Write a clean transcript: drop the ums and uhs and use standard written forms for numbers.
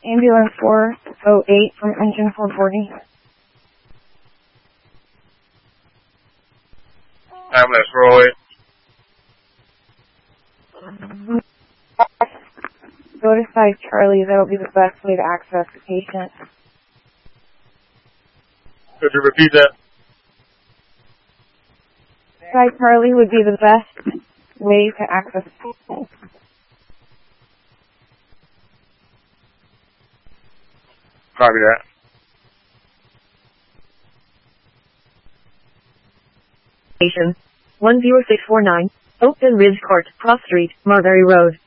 Ambulance 408 from engine 440. Ambulance 408. Go to site Charlie, that will be the best way to access the patient. Could you repeat that? Site Charlie would be the best way to access the patient. Copy that. Station 10649, Oakton Ridge Court, Cross Street, Marbury Road.